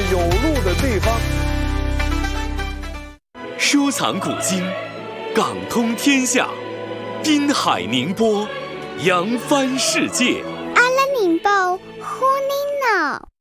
有路的地方。 收藏古今，港通天下，滨海宁波，扬帆世界。 阿拉宁波，呼你闹。